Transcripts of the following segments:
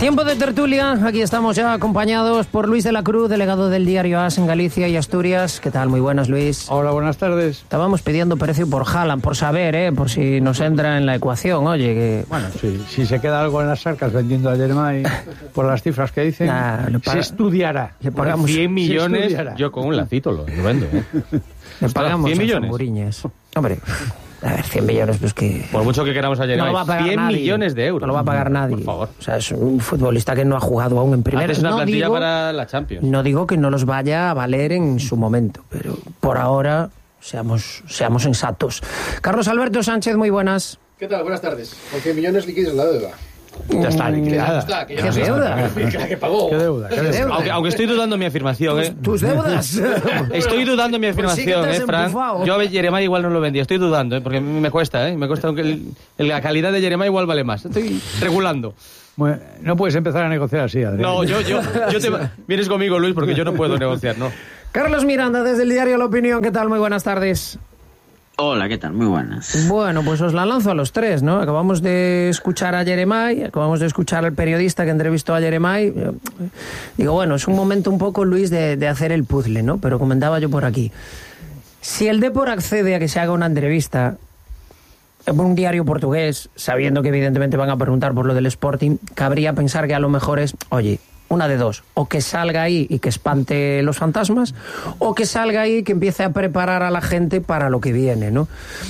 Tiempo de tertulia, aquí estamos ya acompañados por Luis de la Cruz, delegado del diario AS en Galicia y Asturias. ¿Qué tal? Muy buenas, Luis. Hola, buenas tardes. Estábamos pidiendo precio por Haaland, por saber, por si nos entra en la ecuación, oye, que... Bueno, sí, si se queda algo en las arcas vendiendo a Jeremai por las cifras que dicen, se estudiará. Le pagamos 100 millones, yo con un lacito lo vendo. Le pagamos 100 millones. Muriñas. Hombre... A ver, 100 millones, pues que... Por mucho que queramos a Jeremai, no 100 nadie. millones de euros. No lo va a pagar nadie. Por favor. O sea, es un futbolista que no ha jugado aún en primera. Es una plantilla para la Champions. No digo que no los vaya a valer en su momento, pero por ahora seamos sensatos. Carlos Alberto Sánchez, muy buenas. ¿Qué tal? Buenas tardes. Con 100 millones liquidos la deuda. Ya está liquidada. ¿Qué deuda? Que pagó. ¿Qué deuda? Aunque estoy dudando mi afirmación, ¿Tus deudas? Estoy dudando mi afirmación, Fran. Yo a Jeremai igual no lo vendía. Estoy dudando, porque me cuesta, Me cuesta, aunque la calidad de Jeremai igual vale más. Estoy regulando. Bueno, no puedes empezar a negociar así, Adrián. No, vienes conmigo, Luis, porque yo no puedo negociar, ¿no? Carlos Miranda, desde el diario La Opinión. ¿Qué tal? Muy buenas tardes. Hola, ¿qué tal? Muy buenas. Bueno, pues os la lanzo a los tres, ¿no? Acabamos de escuchar a Jeremai, acabamos de escuchar al periodista que entrevistó a Jeremai. Digo, bueno, es un momento un poco, Luis, de hacer el puzzle, ¿no? Pero comentaba yo por aquí. Si el Depor accede a que se haga una entrevista en un diario portugués, sabiendo que evidentemente van a preguntar por lo del Sporting, cabría pensar que a lo mejor es, oye, una de dos, o que salga ahí y que espante los fantasmas, o que salga ahí y que empiece a preparar a la gente para lo que viene, ¿no?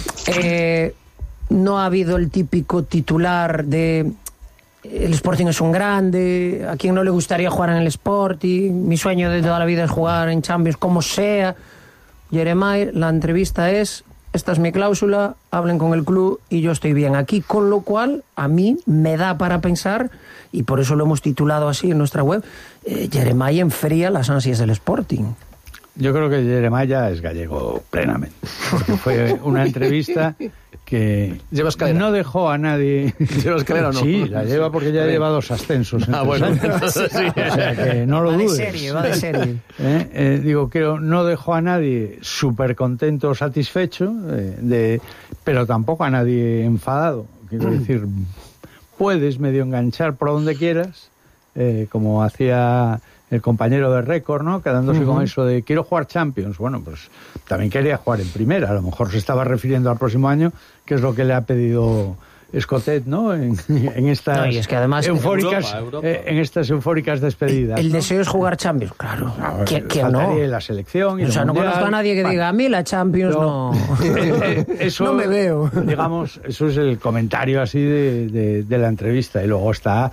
No ha habido el típico titular de el Sporting es un grande, a quien no le gustaría jugar en el Sporting, mi sueño de toda la vida es jugar en Champions, como sea. Jeremai, la entrevista es, esta es mi cláusula, hablen con el club y yo estoy bien aquí, con lo cual a mí me da para pensar, y por eso lo hemos titulado así en nuestra web, Jeremai enfría las ansias del Sporting. Yo creo que Jeremai ya es gallego plenamente, porque fue una entrevista que no dejó a nadie... ¿Lleva escalera o no? Sí, la lleva porque ya lleva 2 ascensos. Bueno, entonces sí. O sea que no lo dudes. Va de serie. Digo, creo, no dejó a nadie súper contento o satisfecho, pero tampoco a nadie enfadado. Quiero decir, puedes medio enganchar por donde quieras, como hacía el compañero de récord, ¿no? Quedándose con eso de quiero jugar Champions. Bueno, pues también quería jugar en primera. A lo mejor se estaba refiriendo al próximo año, que es lo que le ha pedido Escotet, ¿no? En estas no, y es que además eufóricas, Europa. En estas eufóricas despedidas. El ¿no? deseo es jugar Champions, claro. ¿Quién no? La selección y o sea, no conozco a nadie que diga, a mí la Champions no. Eso, no me veo. Digamos, eso es el comentario así de la entrevista. Y luego está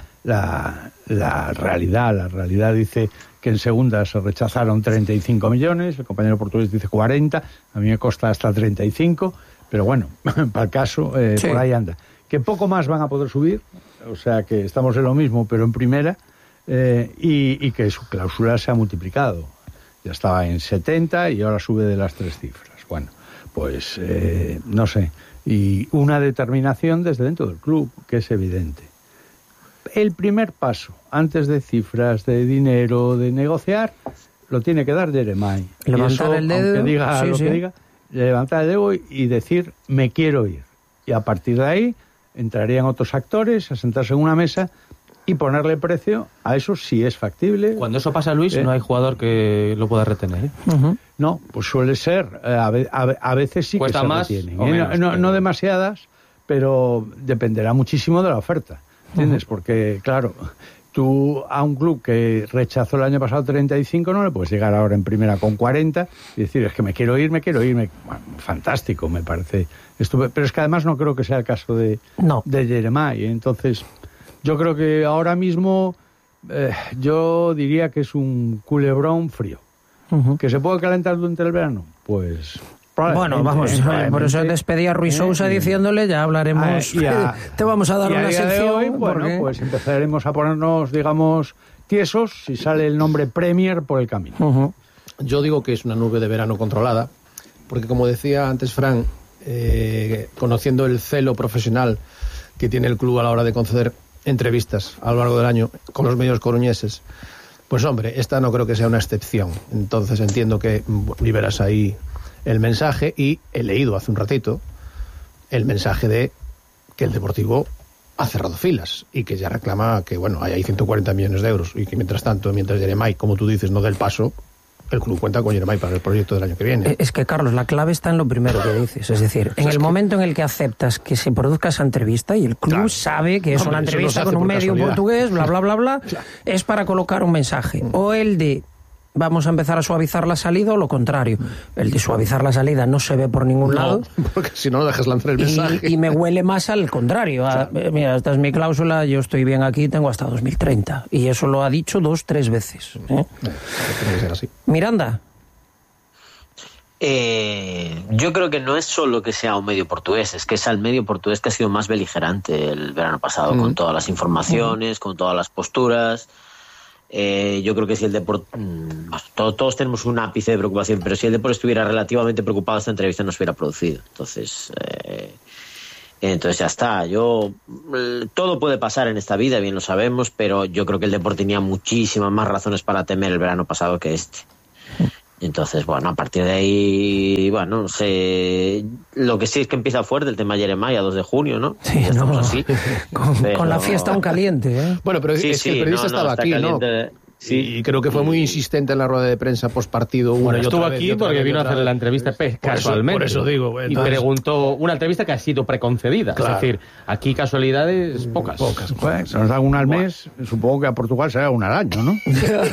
la realidad. La realidad dice que en segunda se rechazaron 35 millones, el compañero portugués dice 40, a mí me costa hasta 35, pero bueno, para el caso, sí. Por ahí anda. Que poco más van a poder subir, o sea que estamos en lo mismo, pero en primera, y que su cláusula se ha multiplicado. Ya estaba en 70 y ahora sube de las 3 cifras. Bueno, pues no sé. Y una determinación desde dentro del club, que es evidente. El primer paso, antes de cifras, de dinero, de negociar, lo tiene que dar Jeremai. Levantar eso, el dedo, aunque diga sí, lo que diga, levantar el dedo y decir, me quiero ir. Y a partir de ahí entrarían otros actores a sentarse en una mesa y ponerle precio a eso si es factible. Cuando eso pasa, Luis, no hay jugador que lo pueda retener. No, pues suele ser. A veces sí cuesta que se más retienen. O menos, no demasiadas, pero dependerá muchísimo de la oferta. ¿Entiendes? Porque, claro, tú a un club que rechazó el año pasado 35 no le puedes llegar ahora en primera con 40 y decir, es que me quiero ir. Bueno, fantástico, me parece estupendo. Pero es que además no creo que sea el caso de Jeremai. Entonces, yo creo que ahora mismo yo diría que es un culebrón frío. ¿Que se puede calentar durante el verano? Pues... Bueno, vamos, por eso despedí a Ruiz Sousa diciéndole, ya hablaremos, te vamos a dar una sección. Hoy, bueno, pues empezaremos a ponernos, digamos, tiesos si sale el nombre Premier por el camino. Yo digo que es una nube de verano controlada, porque como decía antes Fran, conociendo el celo profesional que tiene el club a la hora de conceder entrevistas a lo largo del año con los medios coruñeses, pues hombre, esta no creo que sea una excepción. Entonces entiendo que liberas ahí el mensaje, y he leído hace un ratito el mensaje de que el Deportivo ha cerrado filas y que ya reclama que, bueno, hay 140 millones de euros y que mientras Jeremai, como tú dices, no dé el paso, el club cuenta con Jeremai para el proyecto del año que viene. Es que, Carlos, la clave está en lo primero que dices. Es decir, en el momento en el que aceptas que se produzca esa entrevista y el club sabe que es una entrevista con un medio portugués, bla, bla, bla, bla, es para colocar un mensaje. O el de vamos a empezar a suavizar la salida o lo contrario. El de suavizar la salida no se ve por ningún lado. Porque si no dejas lanzar el mensaje. Y me huele más al contrario. Mira, esta es mi cláusula, yo estoy bien aquí, tengo hasta 2030. Y eso lo ha dicho 2-3 veces. Tiene que ser así. Miranda. Yo creo que no es solo que sea un medio portugués, es que es el medio portugués que ha sido más beligerante el verano pasado, con todas las informaciones, con todas las posturas. Yo creo que si el Depor, todos tenemos un ápice de preocupación, pero si el Depor estuviera relativamente preocupado, esta entrevista no se hubiera producido. Entonces ya está. Todo puede pasar en esta vida, bien lo sabemos, pero yo creo que el Depor tenía muchísimas más razones para temer el verano pasado que este. Entonces, bueno, a partir de ahí, bueno, no sé. Lo que sí es que empieza fuerte el tema Jeremai a 2 de junio, ¿no? Sí, no, así. Con la fiesta un caliente, ¿eh? Bueno, pero es que el periodista estaba aquí, caliente, ¿no? Sí. Y creo que fue muy insistente en la rueda de prensa postpartido. Bueno, estuvo aquí porque vino a hacer la entrevista casualmente. Por eso digo. Entonces, y preguntó una entrevista que ha sido preconcebida. Claro. Es decir, aquí casualidades pocas. Bueno, se nos da una al mes, supongo que a Portugal será una al año, ¿no?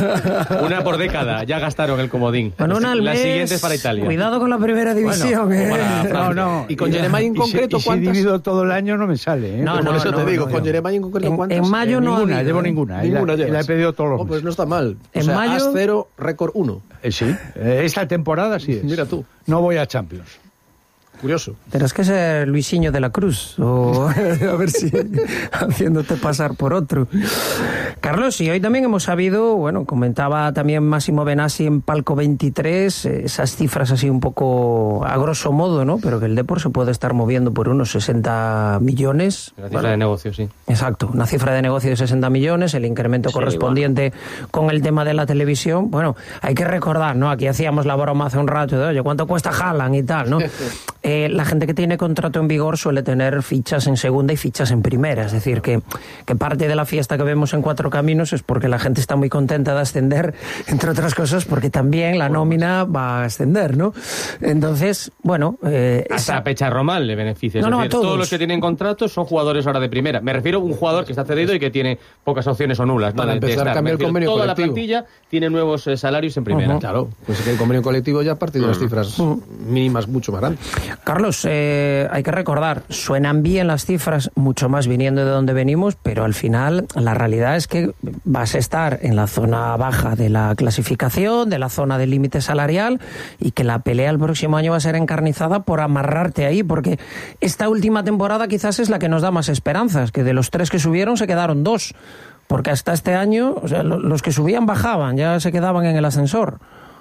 Una por década, ya gastaron el comodín. Bueno, una al mes. La siguiente es para Italia. Cuidado con la primera división. Bueno, no. Y con Jeremai en concreto, y si divido todo el año no me sale, ¿eh? No, por eso te digo, con Jeremai en concreto, ¿cuántas? En mayo no ninguna, llevo ninguna. Ninguna y la he pedido todos los meses. Pues no está mal. En mayo... As 0, récord 1. Sí, esta temporada sí es. Mira tú. No voy a Champions. Curioso. Tendrás que ser Luisinho de la Cruz, o a ver si haciéndote pasar por otro. Carlos, y hoy también hemos sabido, bueno, comentaba también Máximo Benassi en Palco 23, esas cifras así un poco a grosso modo, ¿no? Pero que el Depor se puede estar moviendo por unos 60 millones. Una cifra de negocio, sí. Exacto, una cifra de negocio de 60 millones, el incremento correspondiente con el tema de la televisión. Bueno, hay que recordar, ¿no? Aquí hacíamos la broma hace un rato de, oye, ¿cuánto cuesta Haaland y tal, no? La gente que tiene contrato en vigor suele tener fichas en segunda y fichas en primera. Es decir, que parte de la fiesta que vemos en Cuatro Caminos es porque la gente está muy contenta de ascender, entre otras cosas, porque también la nómina va a ascender, ¿no? Entonces, bueno... hasta a Pecharromal le beneficia. No, decir, todos los que tienen contratos son jugadores ahora de primera. Me refiero a un jugador que está cedido y que tiene pocas opciones o nulas. Para empezar a cambiar el convenio toda colectivo. La plantilla tiene nuevos salarios en primera. Claro, pues es que el convenio colectivo ya ha partido las cifras mínimas mucho más grandes. Carlos, hay que recordar, suenan bien las cifras, mucho más viniendo de donde venimos, pero al final la realidad es que vas a estar en la zona baja de la clasificación, de la zona del límite salarial, y que la pelea el próximo año va a ser encarnizada por amarrarte ahí, porque esta última temporada quizás es la que nos da más esperanzas, que de los 3 que subieron se quedaron 2, porque hasta este año, o sea, los que subían bajaban, ya se quedaban en el ascensor.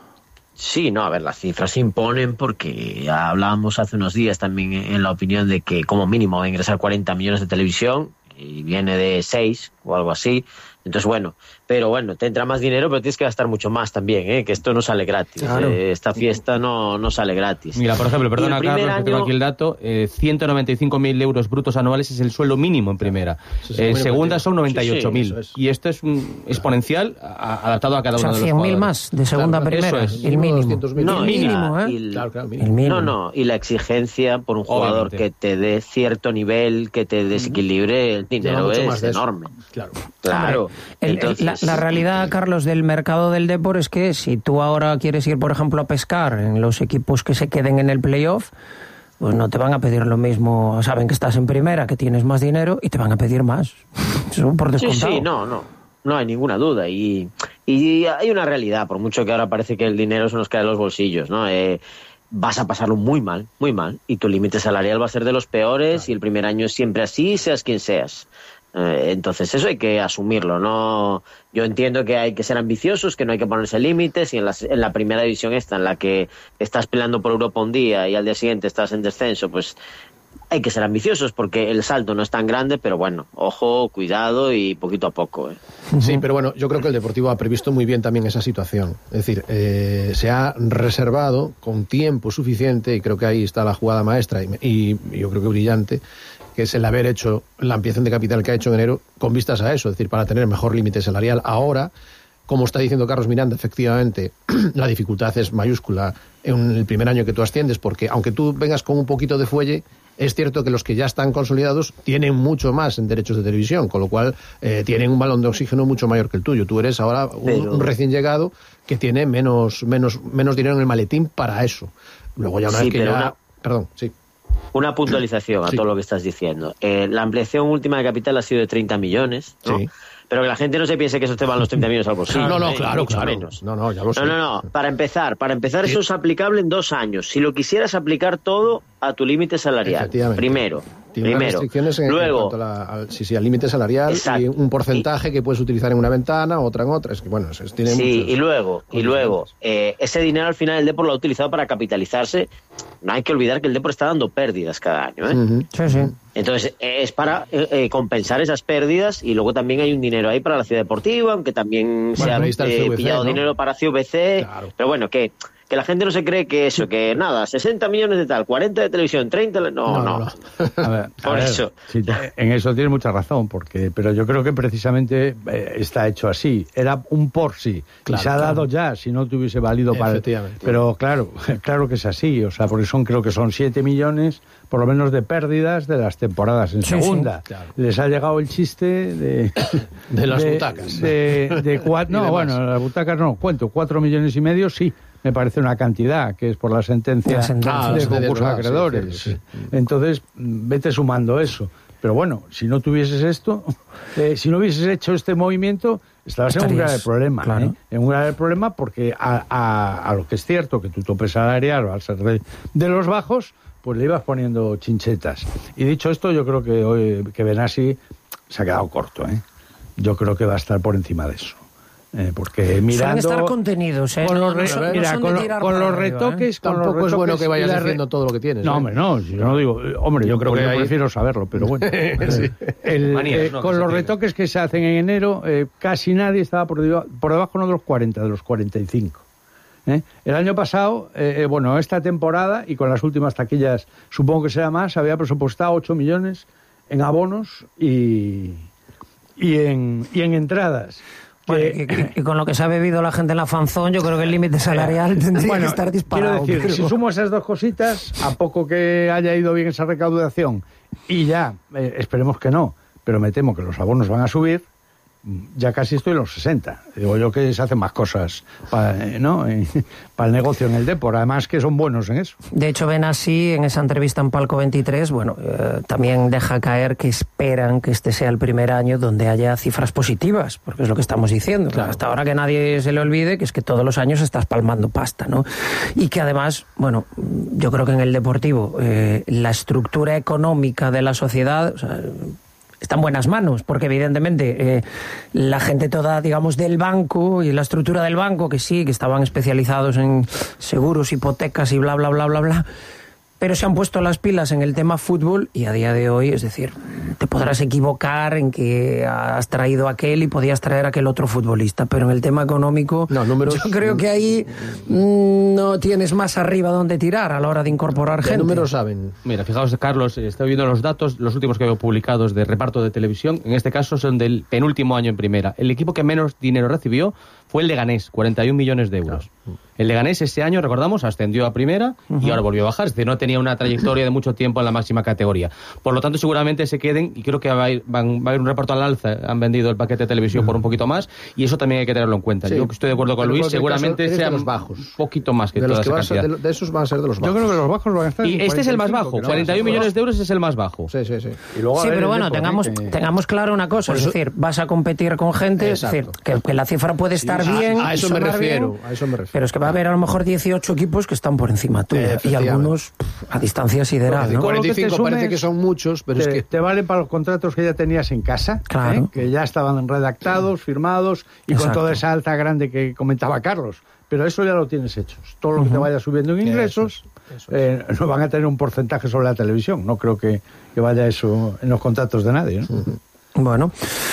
Sí, no, a ver, las cifras se imponen porque ya hablábamos hace unos días también en la opinión de que como mínimo va a ingresar 40 millones de televisión y viene de 6 o algo así. Entonces, bueno, pero bueno, te entra más dinero, pero tienes que gastar mucho más también, que esto no sale gratis. Claro. Esta fiesta no sale gratis. Mira, por ejemplo, perdona, Carlos, que tengo aquí el dato, 195.000 euros brutos anuales es el sueldo mínimo en primera. En segunda son 98.000. Sí, y esto es un exponencial adaptado a cada uno de los jugadores. 100.000 más de segunda a primera, eso es. el mínimo. No, el mínimo, el mínimo. No, y la exigencia por un jugador Obviamente. que te dé cierto nivel, que te desequilibre el dinero es enorme. Claro. Entonces... La realidad, Carlos, del mercado del Depor es que si tú ahora quieres ir, por ejemplo, a pescar en los equipos que se queden en el playoff, pues no te van a pedir lo mismo. Saben que estás en primera, que tienes más dinero y te van a pedir más. Eso por descontado. Sí, no hay ninguna duda. Y hay una realidad, por mucho que ahora parece que el dinero se nos cae de los bolsillos, ¿no? Vas a pasarlo muy mal, y tu límite salarial va a ser de los peores, y el primer año es siempre así, seas quien seas. Entonces eso hay que asumirlo, ¿no? Yo entiendo que hay que ser ambiciosos, que no hay que ponerse límites, y en la primera división esta, en la que estás peleando por Europa un día y al día siguiente estás en descenso, pues hay que ser ambiciosos porque el salto no es tan grande, pero bueno, ojo, cuidado y poquito a poco. Sí, pero bueno, yo creo que el Deportivo ha previsto muy bien también esa situación. Es decir, se ha reservado con tiempo suficiente, y creo que ahí está la jugada maestra y yo creo que brillante, que es el haber hecho la ampliación de capital que ha hecho en enero con vistas a eso, es decir, para tener mejor límite salarial. Ahora, como está diciendo Carlos Miranda, efectivamente, la dificultad es mayúscula en el primer año que tú asciendes, porque aunque tú vengas con un poquito de fuelle, es cierto que los que ya están consolidados tienen mucho más en derechos de televisión, con lo cual tienen un balón de oxígeno mucho mayor que el tuyo. Tú eres ahora un recién llegado que tiene menos dinero en el maletín para eso. Luego ya una vez que ya... Perdón, sí. Una puntualización a todo lo que estás diciendo. La ampliación última de capital ha sido de 30 millones, ¿no? Sí. Pero que la gente no se piense que eso te van los 30 millones al bolsillo. No, claro. Menos. No, ya lo sé. No. Para empezar ¿sí? Eso es aplicable en 2 años. Si lo quisieras aplicar todo a tu límite salarial. Primero. Restricciones luego, al límite salarial. Exacto. Y un porcentaje que puedes utilizar en una ventana, otra en otra. Es que bueno, tiene y luego ese dinero al final el Depor lo ha utilizado para capitalizarse. No hay que olvidar que el Depor está dando pérdidas cada año, ¿eh? Uh-huh. Sí. Entonces es para compensar esas pérdidas, y luego también hay un dinero ahí para la Ciudad Deportiva, aunque también se ha pillado, ¿no?, dinero para CVC, claro. Pero bueno, que la gente no se cree que eso, que nada, 60 millones de tal, 40 de televisión, 30... No. A ver, eso. Sí, en eso tienes mucha razón, pero yo creo que precisamente está hecho así. Era un por sí. Claro, y se ha dado ya, si no te hubiese valido para... Pero claro que es así. O sea, porque creo que son 7 millones, por lo menos, de pérdidas de las temporadas en segunda. Sí, claro. Les ha llegado el chiste de las butacas. Bueno, las butacas no, cuento, 4 millones y medio, sí. Me parece una cantidad que es por la sentencia de concurso de acreedores. Sí. Entonces, vete sumando eso. Pero bueno, si no tuvieses esto, si no hubieses hecho este movimiento, estabas en un grave problema. Claro. En un grave problema, porque a lo que es cierto, que tu tope salarial, al ser de los bajos, pues le ibas poniendo chinchetas. Y dicho esto, yo creo que hoy que Benassi se ha quedado corto. Yo creo que va a estar por encima de eso. Porque mirando... Suelen estar contenidos, con los retoques... Tampoco es bueno que vayas haciendo todo lo que tienes. No, hombre, no, yo no digo... Hombre, yo creo que yo prefiero saberlo, pero bueno. Sí. Con los retoques que se hacen en enero, casi nadie estaba por debajo, no de los 40, de los 45. El año pasado, esta temporada, y con las últimas taquillas, supongo que será más, había presupuestado 8 millones en abonos y en entradas. Y con lo que se ha bebido la gente en la fanzón, yo creo que el límite salarial tendría que estar disparado. Quiero decir, si sumo esas dos cositas, a poco que haya ido bien esa recaudación, y ya, esperemos que no, pero me temo que los abonos van a subir, ya casi estoy en los 60. Digo yo que se hacen más cosas para el negocio en el Depor, además que son buenos en eso. De hecho, Benassi, en esa entrevista en Palco 23, también deja caer que esperan que este sea el primer año donde haya cifras positivas, porque es lo que estamos diciendo. Claro. Hasta ahora que nadie se le olvide que es que todos los años estás palmando pasta, ¿no? Y que además, yo creo que en el Deportivo la estructura económica de la sociedad... está en buenas manos, porque evidentemente la gente toda, digamos, del banco y la estructura del banco, que sí, que estaban especializados en seguros, hipotecas y bla, bla, bla, bla, bla, pero se han puesto las pilas en el tema fútbol y a día de hoy, es decir, te podrás equivocar en que has traído a aquel y podías traer a aquel otro futbolista, pero en el tema económico yo creo que ahí no tienes más arriba donde tirar a la hora de incorporar gente. Números saben. Mira, fijaos, Carlos, estoy viendo los datos, los últimos que veo publicados de reparto de televisión, en este caso son del penúltimo año en primera. El equipo que menos dinero recibió fue el Leganés, 41 millones de euros. Claro. El Leganés ese año, recordamos, ascendió a primera y ahora volvió a bajar. Es decir, no tenía una trayectoria de mucho tiempo en la máxima categoría. Por lo tanto, seguramente se queden, y creo que va a haber un reparto al alza. Han vendido el paquete de televisión por un poquito más, y eso también hay que tenerlo en cuenta. Sí. Yo estoy de acuerdo con Luis, seguramente sean bajos. Un poquito más que toda esa cantidad. De esos van a ser de los bajos. Yo creo que los bajos van a estar... Y este es el más bajo, 41 millones de euros es el más bajo. Sí. Y luego, pero bueno, tengamos claro una cosa, es decir, vas a competir con gente, es decir, que la cifra puede estar bien... A eso me refiero. Pero es que va a haber a lo mejor 18 equipos que están por encima tuya y algunos a distancia sideral, ¿no? 45 parece que son muchos, pero es que te valen para los contratos que ya tenías en casa, claro, que ya estaban redactados, firmados y con toda esa alta grande que comentaba Carlos. Pero eso ya lo tienes hechos. Todo lo que te vaya subiendo en ingresos no van a tener un porcentaje sobre la televisión. No creo que vaya eso en los contratos de nadie, ¿no? Bueno,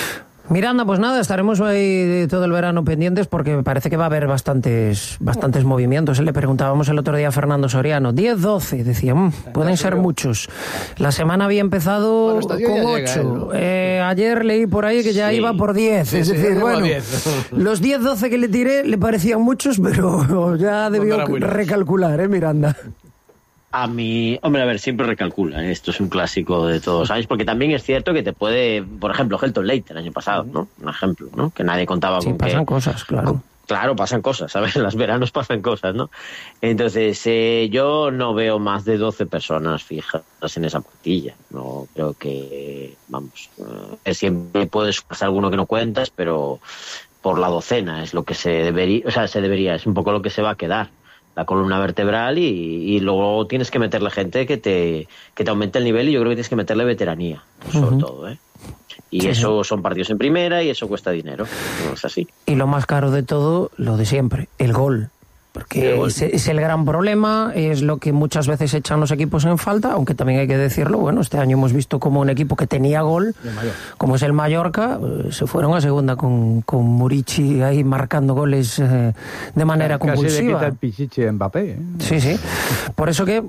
Miranda, pues nada, estaremos ahí todo el verano pendientes porque me parece que va a haber bastantes movimientos. Le preguntábamos el otro día a Fernando Soriano, 10, 12, decía, pueden ser muchos. La semana había empezado con 8. Ayer leí por ahí que ya iba por 10. Es decir, bueno, los 10, 12 que le tiré le parecían muchos, pero ya debió recalcular, Miranda. A mí, hombre, a ver, siempre recalcula. Esto es un clásico de todos los años, porque también es cierto que te puede, por ejemplo, Helton Leite el año pasado, ¿no? Un ejemplo, ¿no? Que nadie contaba con que... Sí, pasan cosas, claro. Claro, pasan cosas, ¿sabes? En los veranos pasan cosas, ¿no? Entonces, yo no veo más de 12 personas fijas en esa plantilla. No creo que, vamos, siempre puedes pasar alguno que no cuentas, pero por la docena es lo que se debería, es un poco lo que se va a quedar. La columna vertebral y luego tienes que meterle gente que te aumente el nivel y yo creo que tienes que meterle veteranía, sobre todo, ¿eh? Y sí, eso son partidos en primera y eso cuesta dinero, no es así. Y lo más caro de todo, lo de siempre, el gol. Porque es el gran problema, es lo que muchas veces echan los equipos en falta, aunque también hay que decirlo, bueno, este año hemos visto como un equipo que tenía gol, como es el Mallorca, se fueron a segunda con Murici ahí marcando goles de manera compulsiva. Casi le quita el pichichi a Mbappé, ¿eh? Sí, sí. Por eso que